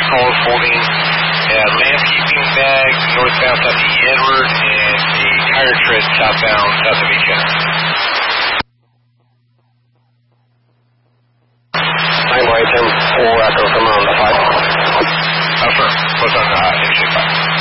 cars holding a landscaping bag northbound south of Edward and a tire tread southbound south of H.N. I'm waiting for Echo, come on the 5. Affirm. What's on Interstate 5?